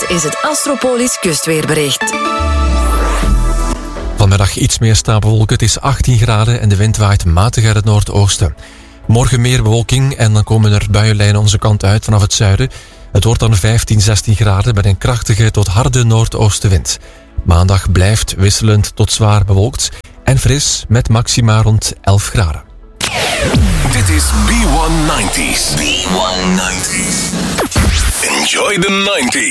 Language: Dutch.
Dit is het Astropolis kustweerbericht. Vanmiddag iets meer stapelwolken. Het is 18 graden en de wind waait matig uit het noordoosten. Morgen meer bewolking en dan komen er buienlijnen onze kant uit vanaf het zuiden. Het wordt dan 15, 16 graden met een krachtige tot harde noordoostenwind. Maandag blijft wisselend tot zwaar bewolkt en fris met maxima rond 11 graden. Dit is B190's. B190's. Enjoy the 90s.